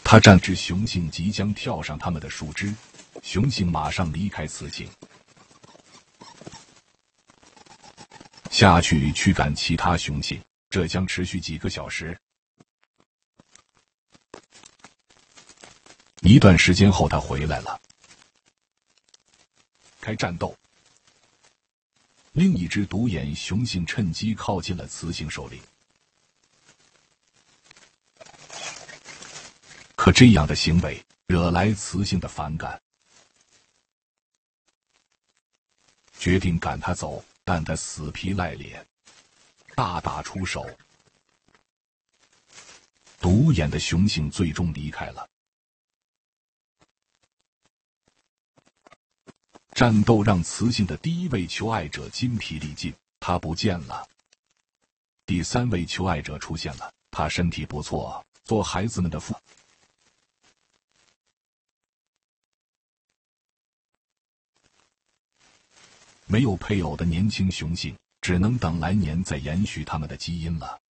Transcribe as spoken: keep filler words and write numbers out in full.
他站直，雄性即将跳上它们的树枝，雄性马上离开雌性，下去驱赶其他雄性，这将持续几个小时。一段时间后，他回来了，开战斗。另一只独眼雄性趁机靠近了雌性首领，可这样的行为惹来雌性的反感，决定赶他走，但他死皮赖脸，大打出手。独眼的雄性最终离开了。战斗让雌性的第一位求爱者筋疲力尽，他不见了。第三位求爱者出现了，他身体不错，做孩子们的父。没有配偶的年轻雄性只能等来年再延续他们的基因了。